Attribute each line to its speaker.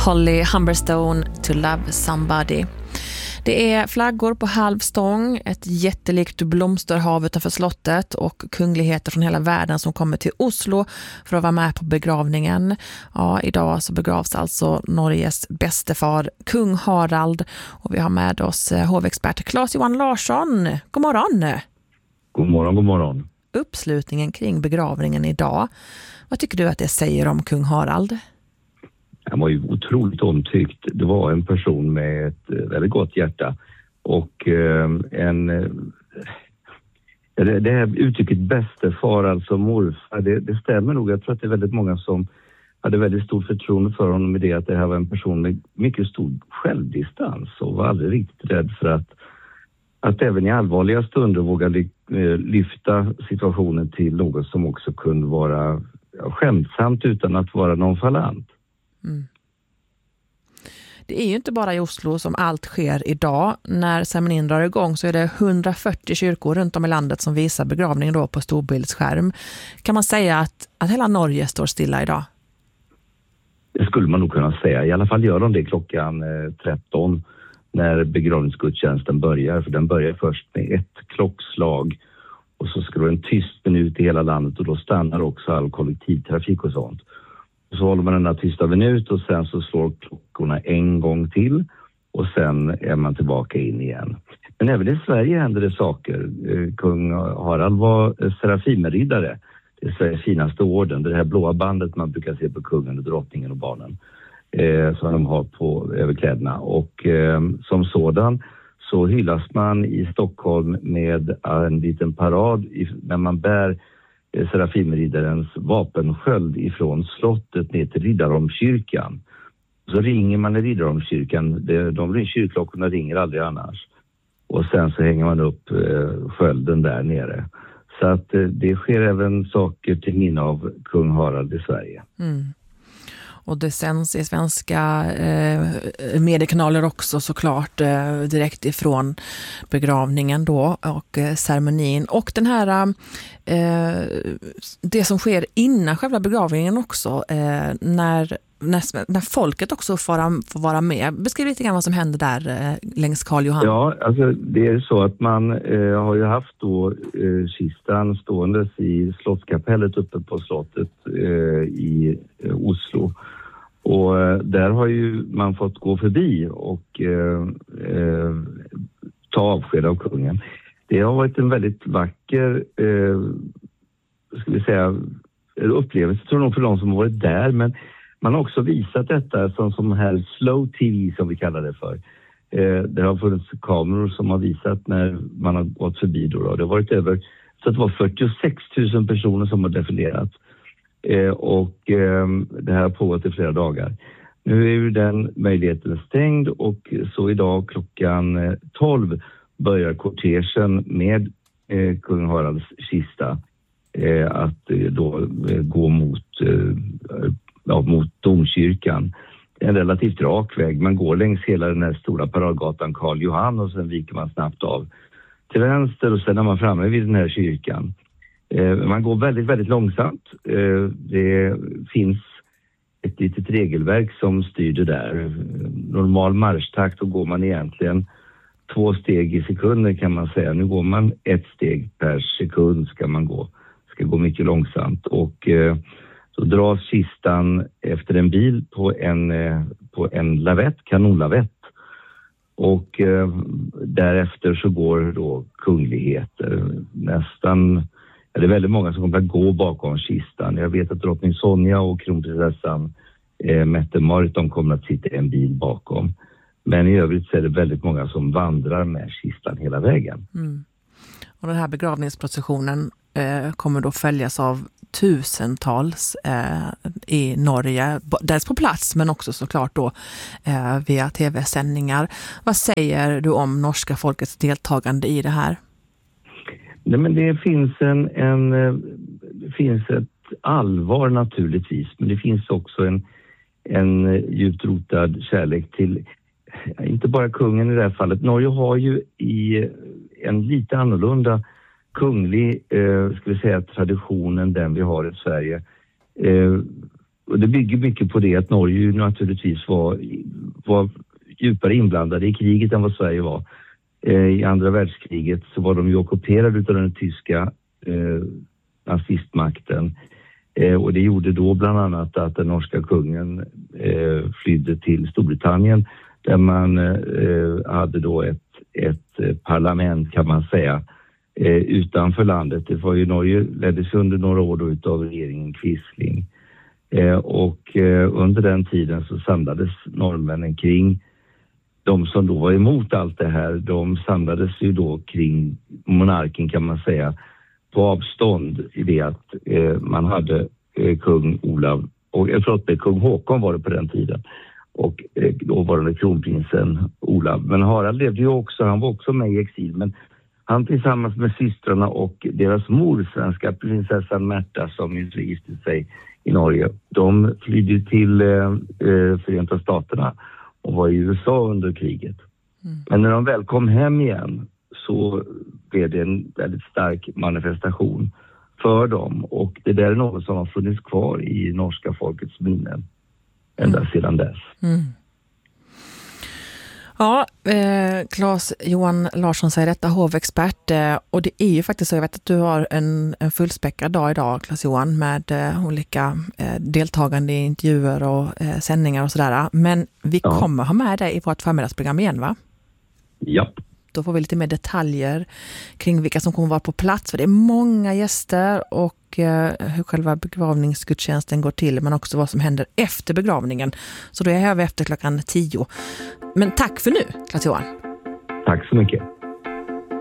Speaker 1: Holly Humberstone, To Love Somebody. Det är flaggor på halv stång, ett jättelikt blomsterhav utanför slottet och kungligheter från hela världen som kommer till Oslo för att vara med på begravningen. Ja, idag så begravs alltså Norges bästefar, kung Harald, och vi har med oss hovexpert Claes-Johan Larsson. God morgon!
Speaker 2: God morgon, god morgon.
Speaker 1: Uppslutningen kring begravningen idag. Vad tycker du att det säger om kung Harald?
Speaker 2: Han var ju otroligt omtyckt. Det var en person med ett väldigt gott hjärta. Och det här uttrycket bästefar, alltså morfar, det stämmer nog. Jag tror att det är väldigt många som hade väldigt stort förtroende för honom med det, att det här var en person med mycket stor självdistans och var aldrig riktigt rädd för att även i allvarliga stunder våga lyfta situationen till något som också kunde vara skämtsamt utan att vara nonchalant. Mm.
Speaker 1: Det är ju inte bara i Oslo som allt sker idag. När ceremonin drar igång så är det 140 kyrkor runt om i landet som visar begravningen då på storbildsskärm. Kan man säga att hela Norge står stilla idag?
Speaker 2: Det skulle man nog kunna säga. I alla fall gör de det klockan 13 när begravningsgudstjänsten börjar. För den börjar först med ett klockslag och så ska det vara en tyst minut i hela landet och då stannar också all kollektivtrafik och sånt. Så håller man den här tysta minut och sen så slår klockorna en gång till och sen är man tillbaka in igen. Men även i Sverige händer det saker. Kung Harald var Serafimerriddare. Det är Sveriges finaste orden. Det här blåa bandet man brukar se på kungen och drottningen och barnen som de har på överkläderna. Och som sådan så hyllas man i Stockholm med en liten parad när man bär Serafimerriddarens vapensköld ifrån slottet ner till Riddarholmskyrkan. Så ringer man i Riddarholmskyrkan, de kyrkklockorna ringer aldrig annars. Och sen så hänger man upp skölden där nere. Så att det sker även saker till minne av kung Harald i Sverige. Mm.
Speaker 1: Och det sänds i svenska mediekanaler också såklart direkt ifrån begravningen då och ceremonin. Och den här, det som sker innan själva begravningen också, när folket också får vara med. Beskriv lite grann vad som händer där längs Karl Johan.
Speaker 2: Ja, alltså det är så att man har ju haft då kistan ståendes i slottskapellet uppe på slottet i Oslo. Och där har ju man fått gå förbi och ta avsked av kungen. Det har varit en väldigt vacker ska vi säga, upplevelse tror jag för de som har varit där. Men man har också visat detta som här slow tv som vi kallar det för. Det har funnits kameror som har visat när man har gått förbi då. Det har varit över, så det var 46 000 personer som har defilerat. Och det här har pågått i flera dagar. Nu är ju den möjligheten stängd och så idag klockan 12 börjar kortegen med kung Haralds kista att då gå mot domkyrkan. En relativt rak väg. Man går längs hela den här stora paradgatan Karl Johan och sen viker man snabbt av till vänster och sen är man framme vid den här kyrkan. Man går väldigt, väldigt långsamt. Det finns ett litet regelverk som styr det där. Normal marschtakt, då går man egentligen 2 steg i sekunder kan man säga. Nu går man 1 steg per sekund ska man gå. Ska gå mycket långsamt. Och så dras kistan efter en bil på en lavett, kanonlavett. Och därefter så går då kungligheter nästan. Det är väldigt många som kommer att gå bakom kistan. Jag vet att drottning Sonja och kronprinsessan Mette-Marit, de kommer att sitta i en bil bakom. Men i övrigt så är det väldigt många som vandrar med kistan hela vägen. Mm.
Speaker 1: Och den här begravningsprocessionen kommer då följas av tusentals i Norge. Dels på plats men också såklart då via tv-sändningar. Vad säger du om norska folkets deltagande i det här?
Speaker 2: Nej, men det finns det finns ett allvar naturligtvis, men det finns också en djupt rotad kärlek till inte bara kungen i det här fallet. Norge har ju i en lite annorlunda kunglig ska vi säga, tradition än den vi har i Sverige. och det bygger mycket på det att Norge ju naturligtvis var djupare inblandade i kriget än vad Sverige var. I andra världskriget så var de ju ockuperade av den tyska nazistmakten. Och det gjorde då bland annat att den norska kungen flydde till Storbritannien, där man hade då ett parlament, kan man säga, utanför landet. Det var ju Norge, leddes under några år då utav regeringen Quisling. Och under den tiden så samlades norrmännen kring de som då var emot allt det här. De samlades ju då kring monarken, kan man säga, på avstånd, i det att man hade kung Olav, och kung Håkon var det på den tiden, och då var det kronprinsen Olav. Men Harald levde ju också, han var också med i exil, men han tillsammans med systrarna och deras mor, svenska prinsessan Märta, som gifte sig i Norge, de flydde till Förenta Staterna och var i USA under kriget. Men när de väl kom hem igen så blev det en väldigt stark manifestation för dem, och det där är något som har funnits kvar i norska folkets minnen ända sedan dess.
Speaker 1: Ja, Claes Johan Larsson säger detta, hovexpert, och det är ju faktiskt så, jag vet att du har en fullspäckad dag idag, Claes Johan, med olika deltagande i intervjuer och sändningar och sådär, men vi kommer ha med dig i vårt förmiddagsprogram igen, va?
Speaker 2: Ja.
Speaker 1: Då får vi lite mer detaljer kring vilka som kommer vara på plats, för det är många gäster, och hur själva begravningsgudstjänsten går till, men också vad som händer efter begravningen. Så då är jag här efter 10:00. Men tack för nu, Claes Johan.
Speaker 2: Tack så mycket.